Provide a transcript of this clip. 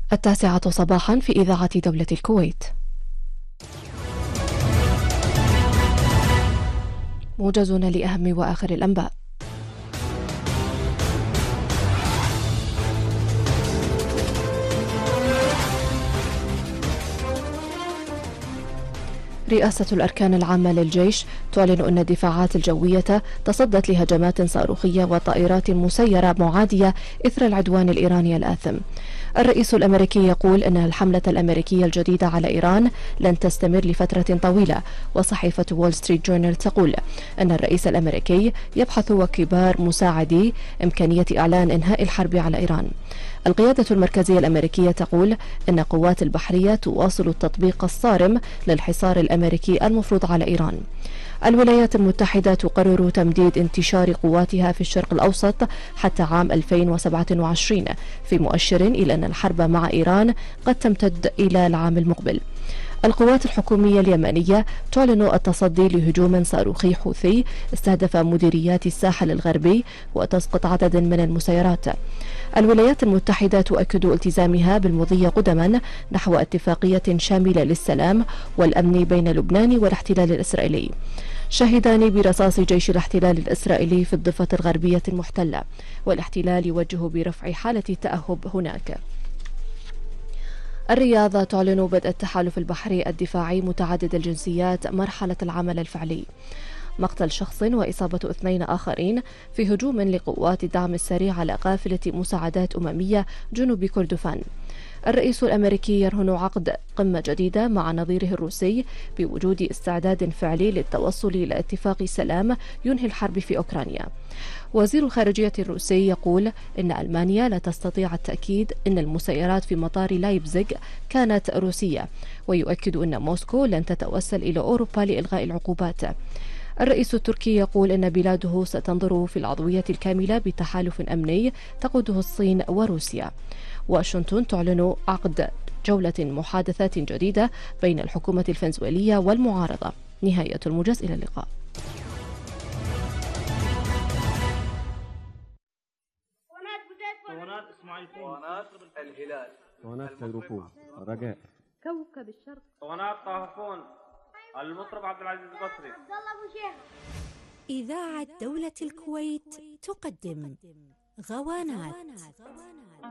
9 صباحا في إذاعة دولة الكويت. موجز لأهم وآخر الأنباء. رئاسة الأركان العامة للجيش تعلن أن الدفاعات الجوية تصدت لهجمات صاروخية وطائرات مسيرة معادية إثر العدوان الإيراني الآثم. الرئيس الأمريكي يقول أن الحملة الأمريكية الجديدة على إيران لن تستمر لفترة طويلة، وصحيفة وول ستريت جورنال تقول أن الرئيس الأمريكي يبحث وكبار مساعدي إمكانية إعلان إنهاء الحرب على إيران. القيادة المركزية الأمريكية تقول أن قوات البحرية تواصل التطبيق الصارم للحصار الأمريكي المفروض على إيران. الولايات المتحدة تقرر تمديد انتشار قواتها في الشرق الأوسط حتى عام 2027 في مؤشر إلى أن الحرب مع إيران قد تمتد إلى العام المقبل. القوات الحكومية اليمنية تعلن التصدي لهجوم صاروخي حوثي استهدف مديريات الساحل الغربي وتسقط عدد من المسيرات. الولايات المتحدة تؤكد التزامها بالمضي قدما نحو اتفاقية شاملة للسلام والأمن بين لبنان والاحتلال الإسرائيلي. شهدان برصاص جيش الاحتلال الإسرائيلي في الضفة الغربية المحتلة، والاحتلال يوجه برفع حالة التأهب هناك. الرياض تعلن بدء التحالف البحري الدفاعي متعدد الجنسيات مرحلة العمل الفعلي. مقتل شخص وإصابة 2 آخرين في هجوم لقوات الدعم السريع على قافلة مساعدات أممية جنوب كردفان. الرئيس الأمريكي يرهن عقد قمة جديدة مع نظيره الروسي بوجود استعداد فعلي للتوصل إلى اتفاق سلام ينهي الحرب في أوكرانيا. وزير الخارجية الروسي يقول إن ألمانيا لا تستطيع التأكيد أن المسيرات في مطار لايبزيغ كانت روسية، ويؤكد أن موسكو لن تتوسل إلى أوروبا لإلغاء العقوبات. الرئيس التركي يقول إن بلاده ستنظر في العضوية الكاملة بتحالف أمني تقوده الصين وروسيا. واشنطن تعلن عقد جولة محادثات جديدة بين الحكومة الفنزويلية والمعارضة. نهاية الموجز، إلى اللقاء. اسماعيل الهلال، كيروفون، رجاء، كوكب الشرق، طه، المطرب عبد العزيز البصري. إذاعة دولة الكويت تقدم غوانات.